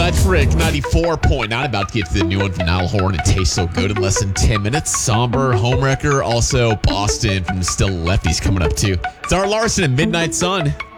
Electric 94.9. About to get to the new one from Niall Horan. It tastes so good in less than 10 minutes. Somber, Homewrecker, also Boston from Still Lefties coming up too. It's Art Larson and Midnight Sun.